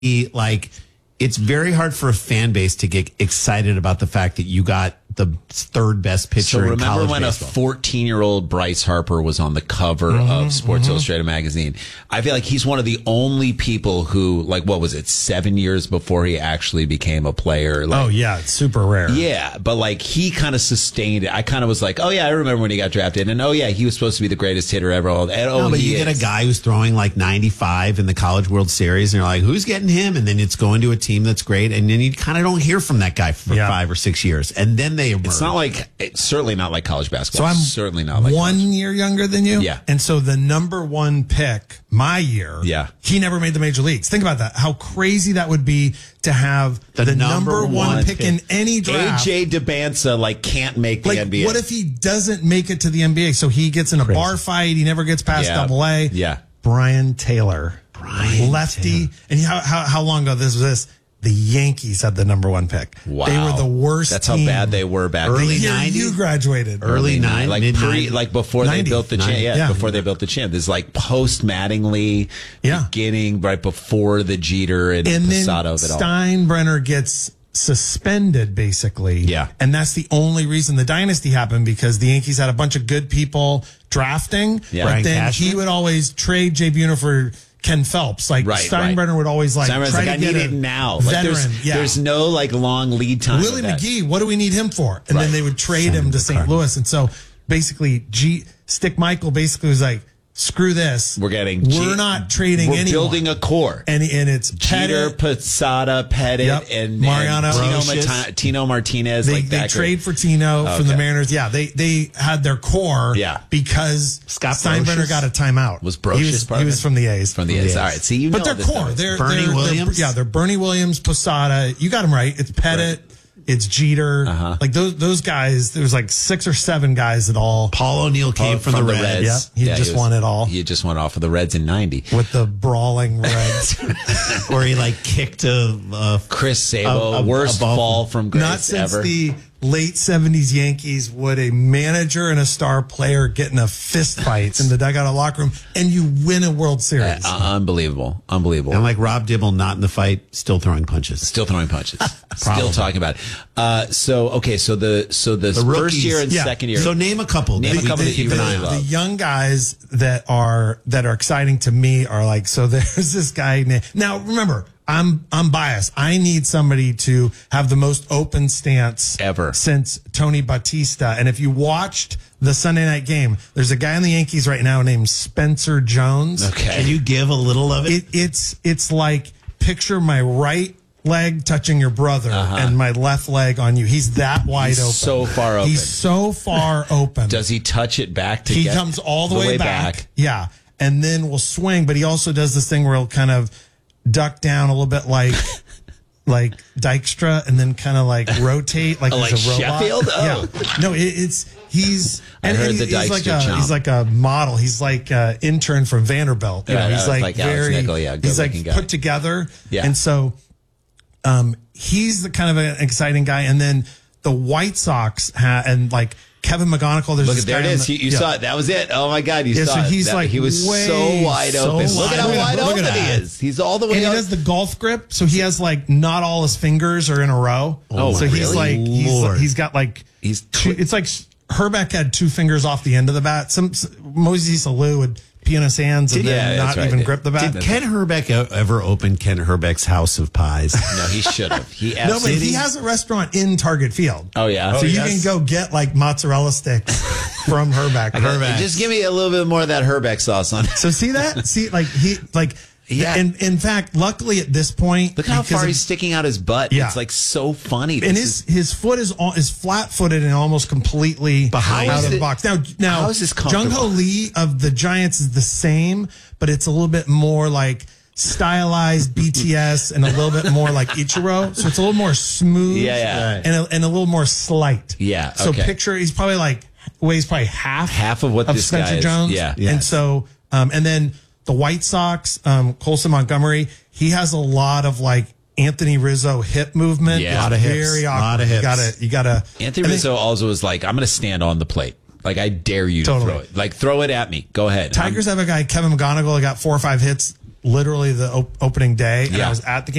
like, it's very hard for a fan base to get excited about the fact that you got the third best pitcher in college baseball. So remember when a 14-year-old Bryce Harper was on the cover of Sports Illustrated magazine? I feel like he's one of the only people who, like, what was it, 7 years before he actually became a player? Like, oh, yeah, it's super rare. Yeah, but, like, he kind of sustained it. I kind of was like, oh, yeah, I remember when he got drafted. And, oh, yeah, he was supposed to be the greatest hitter ever. And, oh, no, but you get a guy who's throwing like 95 in the College World Series, and you're like, who's getting him? And then it's going to a team that's great, and then you kind of don't hear from that guy for 5 or 6 years. And then they emerge. It's not like, it's certainly not like college basketball. So I'm certainly not like 1 year younger than you. Yeah. And so the number one pick my year, he never made the major leagues. Think about that. How crazy that would be to have the number one pick in any draft. AJ DeBanza, like, can't make the NBA. What if he doesn't make it to the NBA? So he gets in a bar fight. He never gets past AA. Yeah. Brian Taylor. Lefty. And how long ago this was this? The Yankees had the number one pick. Wow. They were the worst That's team. how bad they were back early the year 90s. You graduated. Early 90s. Like before 90, they built the champ. Before they built the champ. This is like post Mattingly beginning right before the Jeter and Posada of it all. Steinbrenner gets suspended basically. Yeah. And that's the only reason the dynasty happened, because the Yankees had a bunch of good people drafting. Yeah. But Brian then Cashman? he would always trade Jay Buhner for Ken Phelps. Like Steinbrenner would always like Steinbrenner's try like, to I get need a it now. veteran. Like there's no like long lead time. Willie McGee, what do we need him for? And then they would trade him to St. Louis. And so basically Stick Michael basically was like, screw this. We're not trading anyone. We're building a core. And it's Jeter, Posada, Pettit, and Mariano, Tino Martinez. They trade for Tino from the Mariners. Yeah, they had their core because Steinbrenner got a timeout. Was Brocious part of it? He was from the A's. From the A's. All right. See, you know but their core. They're Williams? They're Bernie Williams, Posada. You got them right. It's Pettit. It's Jeter. Like those guys, there was like 6 or 7 guys that all. Paul O'Neill came from the Reds. Yep. He won it all. He just went off of the Reds in 90. With the brawling Reds. Where he like kicked Chris Sabo, worst fall from Grace Not since ever. the late 70s Yankees would a manager and a star player get in a fist fight in the dugout of locker room and you win a World Series. Unbelievable. And like Rob Dibble, not in the fight, still throwing punches. Still talking about it. So the first year and second year. So name a couple. that you really love. The young guys that are exciting to me are like, so there's this guy. Now remember, I'm biased. I need somebody to have the most open stance ever since Tony Batista. And if you watched the Sunday night game, there's a guy in the Yankees right now named Spencer Jones. Okay. Can you give a little of it? It's like picture my right leg touching your brother and my left leg on you. He's that wide open. So far open. He's so far open. Does he touch it back to He get comes all the way back. Yeah. And then will swing, but he also does this thing where he'll kind of duck down a little bit like Dykstra and then kind of like rotate like he's a robot. Sheffield? Yeah. No, he's like a model. He's like an intern from Vanderbilt. You know, he's like very he's like put together. Yeah. And so he's the kind of an exciting guy. And then the White Sox and like Kevin McGonigal. Look, there it is. You saw it. That was it. Oh my God, you saw it. He's like he was so wide open. Look at how wide open he is. He's all the way. And he does the golf grip, so he has like not all his fingers are in a row. Oh, so he's like he's got like it's like Herbeck had 2 fingers off the end of the bat. Moses Alou would pee on his hands and then not even grip the bat. Did Ken Herbeck ever open Ken Herbeck's House of Pies? No, he should have. No, but he has a restaurant in Target Field. Oh yeah, so you can go get like mozzarella sticks from Herbeck. Just give me a little bit more of that Herbeck sauce on it. So see that? Yeah. And in fact, luckily at this point, look how far he's sticking out his butt. Yeah. It's like so funny. And his foot is flat-footed and almost completely out of the box. Now how is this comfortable? Jung-Ho Lee of the Giants is the same, but it's a little bit more like stylized BTS and a little bit more like Ichiro. So it's a little more smooth and a little more slight. Yeah. So picture he's probably weighs half of what this Spencer guy is. Jones. Yeah. And so and then the White Sox, Colson Montgomery, he has a lot of like Anthony Rizzo hip movement. Yeah, a lot of hips. Very awkward. A lot of hips. You gotta. Anthony Rizzo also was like, I'm going to stand on the plate. Like, I dare you to throw it. Like, throw it at me. Go ahead. Tigers have a guy, Kevin McGonigal, got 4 or 5 hits literally the opening day, and I was at the game.